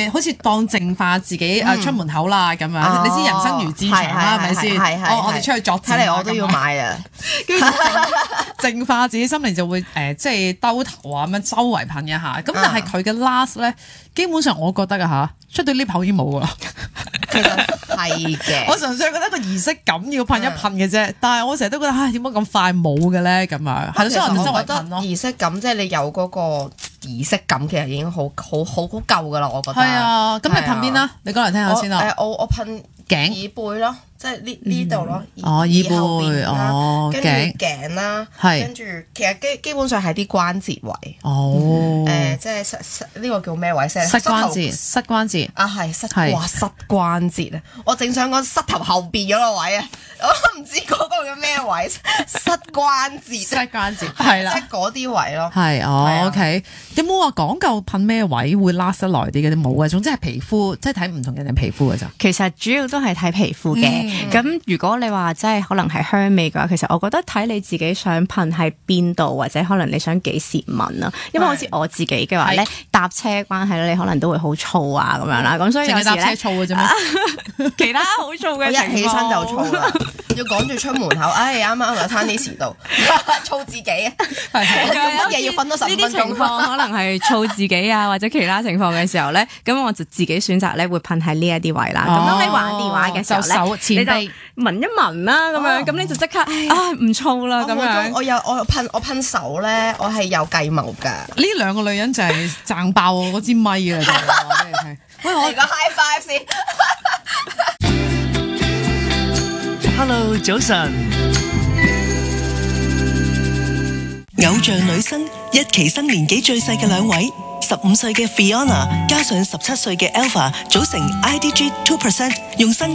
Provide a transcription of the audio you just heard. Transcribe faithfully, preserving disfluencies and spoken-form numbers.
係好似當淨化自己誒出門口啦咁樣。你知人生如戰場啦，係咪先？我我哋出去作戰， 睇嚟我都要買啊！ 跟住淨化自己心靈就會誒，即係兜頭啊咁樣周圍噴一下。咁但係佢嘅 last 咧，基本上我覺得啊嚇，出到 lift 口已經冇噶啦。 其實係嘅， 我純粹覺得個儀式感要噴一噴嘅啫。但係我成日都覺得唉，點解咁快冇嘅咧？咁啊，係咯，所以我就周圍噴咯。 儀式感即係你有嗰個儀式感，其實已經好好好好夠噶啦，我覺得。 係啊，咁你噴邊啦？你講嚟聽下先啦。 誒，我我噴頸耳背咯，即係呢呢度咯。 哦，耳背，哦， 跟住頸啦， 係跟住其實基基本上係啲關節位。 哦。 誒，即係膝膝呢個叫咩位先？ 膝關節，膝關節。 啊，係膝，哇，膝關節啊！我正想講膝頭後邊嗰個位啊，我唔知嗰個叫咩位，膝關節。 膝關節係啦， 即係嗰啲位咯。 係哦，OK。有冇話講究噴咩位會 last 得耐啲嘅？啲冇嘅，總之係皮膚，即係睇唔同人嘅皮膚嘅咋。 其實主要都係睇皮膚嘅。咁、嗯、如果你話即係可能係香味嘅話，其實我覺得睇你自己想噴喺邊度，或者可能你想幾時聞啊。因為好似我自己嘅話咧，搭車關係咧，你可能都會好燥啊咁樣啦。咁所以有時咧， 搭車燥嘅啫咩？ 其他好燥嘅情況， 一起身就燥啦，要趕住出門口。唉，啱啱又差啲遲到，燥自己啊！係做乜嘢要瞓多十五分鐘？呢啲情況可能係燥自己啊，或者其他情況嘅時候咧，咁我就自己選擇咧會噴喺呢一啲位啦。咁當你玩電話嘅時候咧，你就聞一聞啦，咁樣咁你就即刻啊唔燥啦咁樣。我有我噴我噴手咧，我係有計謀㗎。 呢兩個女人就係掙爆我嗰支咪啊！話俾你聽。 喂，我嚟個 high five 先。 Hello， 早晨。 偶像女生一期生年紀最細嘅兩位，十五歲嘅 Fiona 加上十七歲嘅 Alpha 組成 I D G two percent， 用新